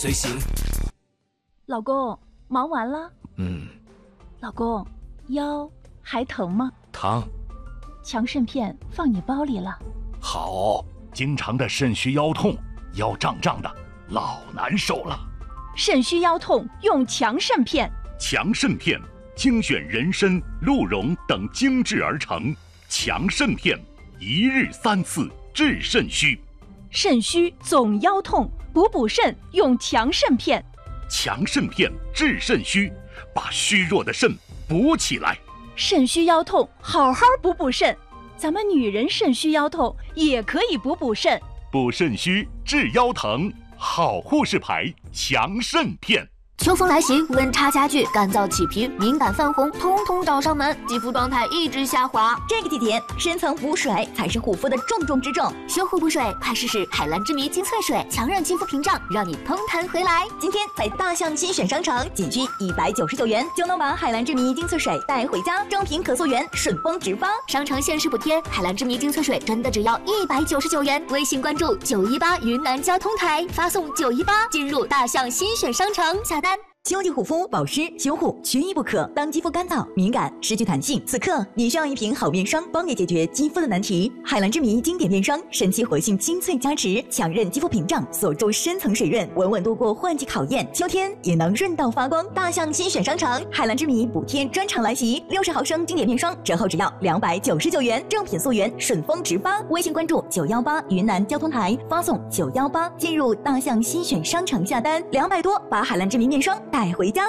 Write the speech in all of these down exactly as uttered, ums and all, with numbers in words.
随行。 老公，忙完了？ 嗯。 老公，腰还疼吗？ 疼。 强肾片放你包里了。 好，经常的肾虚腰痛，腰胀胀的，老难受了。 肾虚腰痛用强肾片。 强肾片精选人参、鹿茸等精制而成，强肾片一日三次治肾虚。 肾虚总腰痛，补补肾用强肾片。 强肾片治肾虚，把虚弱的肾补起来。 肾虚腰痛，好好补补肾。咱们女人肾虚腰痛也可以补补肾。 补肾虚治腰疼，好护士牌强肾片。 秋风来袭，温差加剧，干燥起皮，敏感泛红，通通找上门，肌肤状态一直下滑。 这个季节，深层补水才是护肤的重中之重。 修护补水，快试试海蓝之谜精粹水，强韧肌肤屏障，让你通弹回来。 今天在大象新选商城，仅需一百九十九元就能把海蓝之谜精粹水带回家，正品可溯源，顺丰直发。 商城限时补贴，海蓝之谜精粹水真的只要一百九十九元。微信关注九一八云南交通台，发送九一八进入大象新选商城下单。 秋季护肤保湿修护缺一不可。当肌肤干燥、敏感、失去弹性，此刻你需要一瓶好面霜，帮你解决肌肤的难题。海蓝之谜经典面霜，神奇活性精粹加持，强韧肌肤屏障，锁住深层水润，稳稳度过换季考验。秋天也能润到发光。大象新选商城，海蓝之谜补贴专场来袭，六十毫升经典面霜折后只要两百九十九元，正品溯源，顺丰直发。微信关注九一八云南交通台，发送九一八进入大象新选商城下单，两百多把海蓝之谜面霜带回家。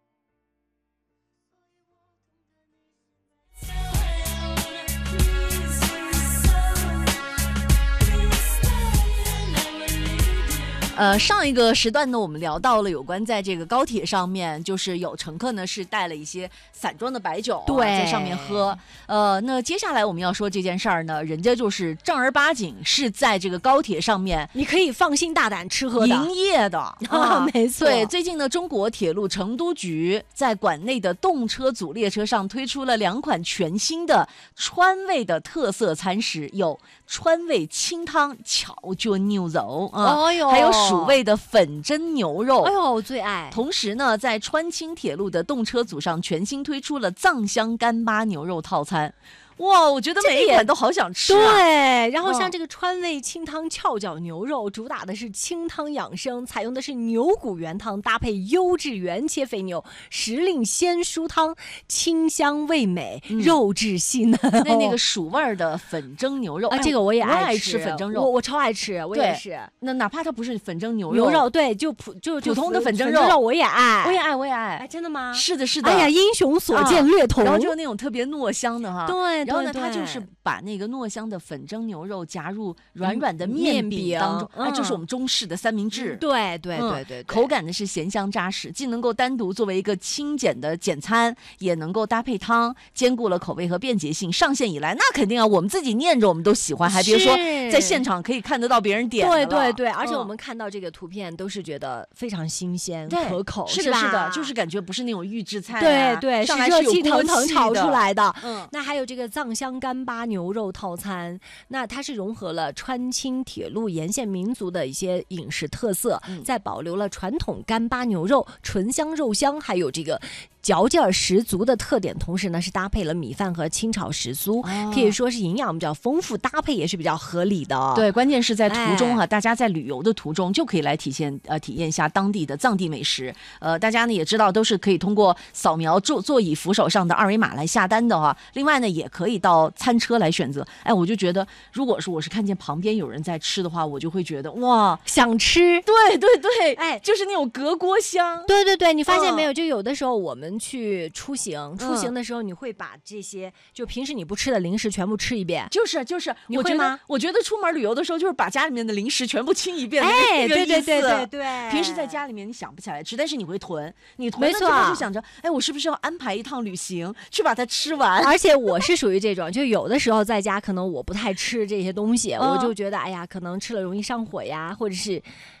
呃，上一个时段呢，我们聊到了有关在这个高铁上面，就是有乘客呢是带了一些散装的白酒，对，在上面喝。呃，那接下来我们要说这件事儿呢，人家就是正儿八经是在这个高铁上面， 你可以放心大胆吃喝的营业的啊，没错。 对，最近呢，中国铁路成都局在馆内的动车组列车上推出了两款全新的川味的特色餐食，有川味清汤荞脚牛肉啊， 哦哟， 还有蜀味的粉蒸牛肉， 哎呦，我最爱。 同时呢，在川清铁路的动车组上全新推出了藏香干巴牛肉套餐。哇，我觉得每一款都好想吃、啊。 对，然后像这个川味清汤荞脚牛肉，主打的是清汤养生，采用的是牛骨原汤，搭配优质原切肥牛，时令鲜蔬汤，清香味美，嗯、肉质细嫩。 那那个蜀味的粉蒸牛肉， 啊，这个我也爱吃， 吃粉蒸肉， 我我超爱吃，我也是。 那哪怕它不是粉蒸牛肉， 牛肉对，就普就普通的粉蒸肉，肉我也爱， 我也爱，我也爱。 哎，真的吗？ 是的，是的。 哎呀，英雄所见略同。 啊、然后就是那种特别糯香的哈， 对。 然后呢，它就是把那个糯香的粉蒸牛肉夹入软软的面饼当中，哎、嗯，这是我们中式的三明治。 嗯、对对对 对, 对、嗯， 口感呢是咸香扎实，既能够单独作为一个清简的简餐，也能够搭配汤，兼顾了口味和便捷性。上线以来，那肯定啊，我们自己念着我们都喜欢，还别说在现场可以看得到别人点的了。 对对对，而且我们看到这个图片都是觉得非常新鲜、嗯、可口， 是的，是的，就是感觉不是那种预制菜、啊， 对对， 上来是热气腾腾炒出来的。 嗯， 那还有这个藏香干巴牛肉套餐，那它是融合了川清铁路沿线民族的一些饮食特色，嗯、在保留了传统干巴牛肉醇香肉香，还有这个嚼劲儿十足的特点，同时呢是搭配了米饭和清炒时蔬、哦，可以说是营养比较丰富，搭配也是比较合理的。 对，关键是在途中哈、啊哎，大家在旅游的途中就可以来体现呃体验一下当地的藏地美食。呃，大家呢也知道都是可以通过扫描座座椅扶手上的二维码来下单的哈、啊。另外呢，也可以到餐车来选择。哎，我就觉得，如果是我是看见旁边有人在吃的话，我就会觉得哇， 想吃。 对对对， 哎， 就是那种隔锅香。 对对对，你发现没有？嗯、就有的时候我们去出行，出行的时候你会把这些就平时你不吃的零食全部吃一遍。 就是就是， 你会吗？ 我觉得出门旅游的时候就是把家里面的零食全部清一遍。 哎， 对对对对对。 平时在家里面你想不起来吃，但是你会囤，你囤了之后就想着，哎，我是不是要安排一趟旅行去把它吃完？ 而且我是属于这种，就有的时候在家可能我不太吃这些东西，嗯、我就觉得哎呀，可能吃了容易上火呀，或者是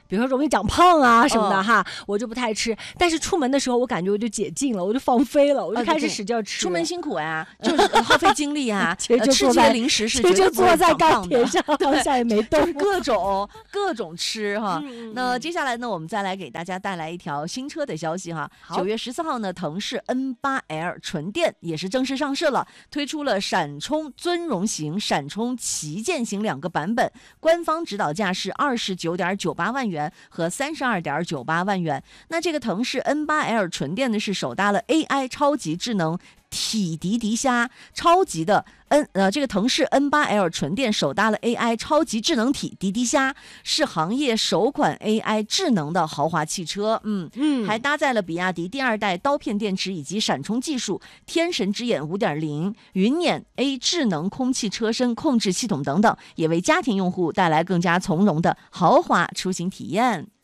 比如说容易长胖啊什么的、 哦、 哈，我就不太吃。但是出门的时候，我感觉我就解禁了，我就放飞了，我就开始使劲吃。 出门辛苦呀、啊，就是耗费精力啊， 其实就吃这些零食是绝对不会长胖的，就坐在钢铁上， 当下也没动， 各种各种吃哈。 嗯、 那接下来呢，我们再来给大家带来一条新车的消息哈。九月十四号呢，腾势 N 八 L 纯电也是正式上市了，推出了闪充尊荣型、闪充旗舰型两个版本，官方指导价是二十九点九八万元和三十二点九八万元。那这个腾势 N 八 L 纯电呢，是首搭了 A I 超级智能体迪迪虾，超级的 N 呃，这个腾势 N 八 L 纯电首搭了 A I 超级智能体迪迪虾，是行业首款 A I 智能的豪华汽车。嗯嗯，还搭载了比亚迪第二代刀片电池以及闪充技术、天神之眼 五点零、云辇 A 智能空气车身控制系统等等，也为家庭用户带来更加从容的豪华出行体验。